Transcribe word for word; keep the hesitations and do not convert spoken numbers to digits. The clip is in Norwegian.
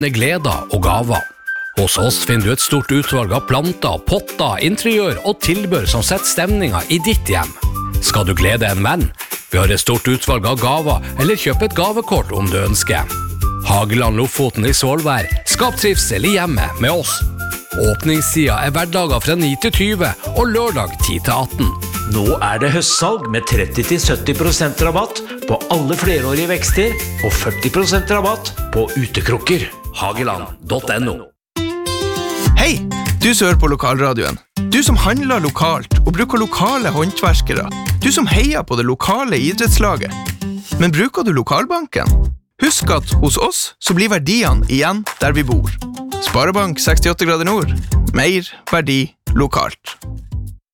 gleder og gaver. Hos oss finner du et stort utvalg av planter, potter, interiør og tilbør som setter stemninga I ditt hjem. Skal du glede en venn? Vi har et stort utvalg av gaver, eller kjøp et gavekort om du ønsker. Hageland Lofoten I Svolvær, skap trivsel I hjemmet med oss. Åpningstida er hverdager fra ni til tyve og lørdag ti til atten. Nå er det høstsalg med tretti til sytti prosent rabatt på alle flerårige vekster og førti prosent rabatt på utekrukker. Hageland punktum no. Hei, du som hører på lokalradioen. Du som handler lokalt og bruker lokale håndverskere. Du som heier på det lokale idrettslaget. Men bruker du lokalbanken? Husk at hos oss så blir verdiene igjen der vi bor. Sparebank sekstiåtte grader nord. Mer verdi lokalt.